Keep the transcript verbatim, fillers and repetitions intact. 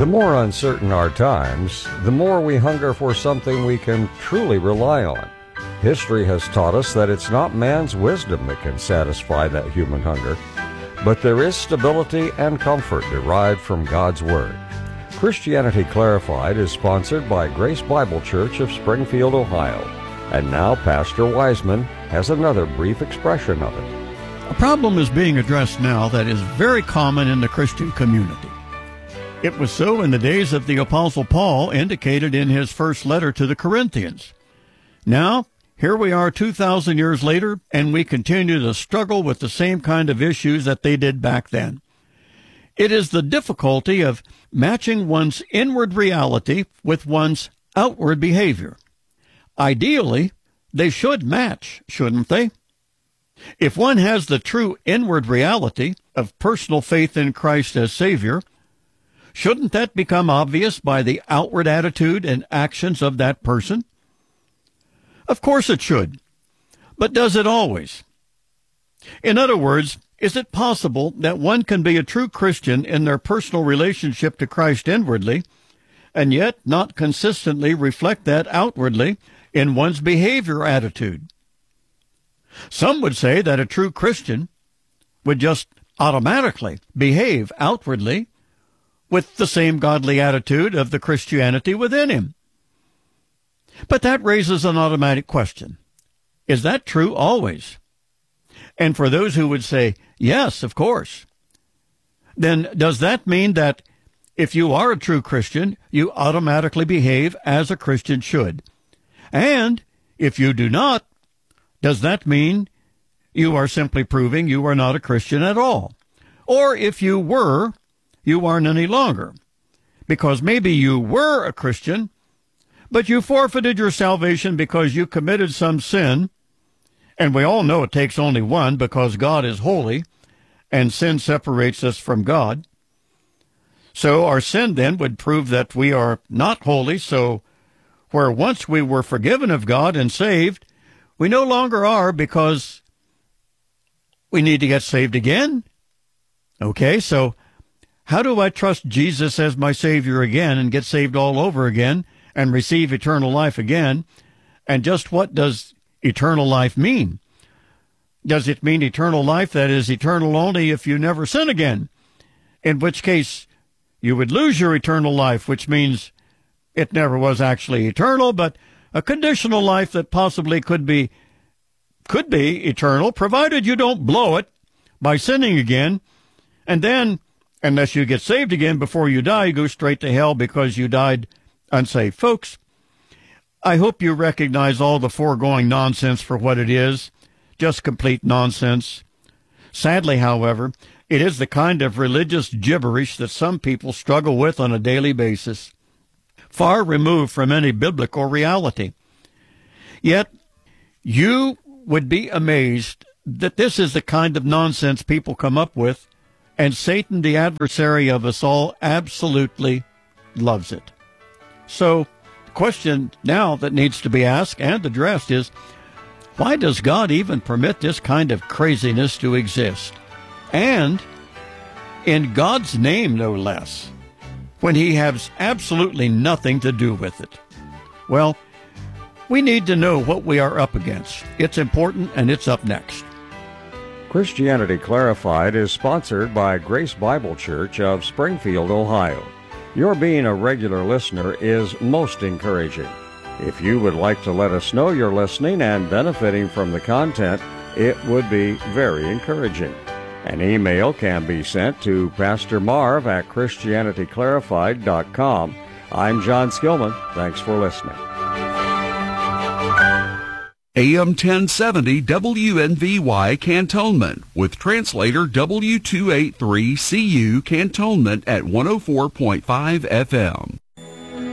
The more uncertain our times, the more we hunger for something we can truly rely on. History has taught us that it's not man's wisdom that can satisfy that human hunger, but there is stability and comfort derived from God's Word. Christianity Clarified is sponsored by Grace Bible Church of Springfield, Ohio. And now Pastor Wiseman has another brief expression of it. A problem is being addressed now that is very common in the Christian community. It was so in the days of the Apostle Paul, indicated in his first letter to the Corinthians. Now, here we are two thousand years later, and we continue to struggle with the same kind of issues that they did back then. It is the difficulty of matching one's inward reality with one's outward behavior. Ideally, they should match, shouldn't they? If one has the true inward reality of personal faith in Christ as Savior, shouldn't that become obvious by the outward attitude and actions of that person? Of course it should. But does it always? In other words, is it possible that one can be a true Christian in their personal relationship to Christ inwardly, and yet not consistently reflect that outwardly in one's behavior attitude? Some would say that a true Christian would just automatically behave outwardly with the same godly attitude of the Christianity within him. But that raises an automatic question. Is that true always? And for those who would say, yes, of course, then does that mean that if you are a true Christian, you automatically behave as a Christian should? And if you do not, does that mean you are simply proving you are not a Christian at all? Or if you were, you aren't any longer, because maybe you were a Christian, but you forfeited your salvation because you committed some sin, and we all know it takes only one because God is holy, and sin separates us from God. So our sin then would prove that we are not holy, so where once we were forgiven of God and saved, we no longer are because we need to get saved again. Okay, so how do I trust Jesus as my Savior again and get saved all over again and receive eternal life again? And just what does eternal life mean? Does it mean eternal life that is eternal only if you never sin again? In which case, you would lose your eternal life, which means it never was actually eternal, but a conditional life that possibly could be could be eternal, provided you don't blow it by sinning again, and then unless you get saved again before you die, you go straight to hell because you died unsaved. Folks, I hope you recognize all the foregoing nonsense for what it is, just complete nonsense. Sadly, however, it is the kind of religious gibberish that some people struggle with on a daily basis, far removed from any biblical reality. Yet, you would be amazed that this is the kind of nonsense people come up with, and Satan, the adversary of us all, absolutely loves it. So, the question now that needs to be asked and addressed is, why does God even permit this kind of craziness to exist? And in God's name, no less, when he has absolutely nothing to do with it. Well, we need to know what we are up against. It's important, and it's up next. Christianity Clarified is sponsored by Grace Bible Church of Springfield, Ohio. Your being a regular listener is most encouraging. If you would like to let us know you're listening and benefiting from the content, it would be very encouraging. An email can be sent to Pastor Marv at Christianity Clarified dot com. I'm John Skillman. Thanks for listening. A M ten seventy W N V Y Cantonment with translator W two eighty-three C U Cantonment at one oh four point five F M.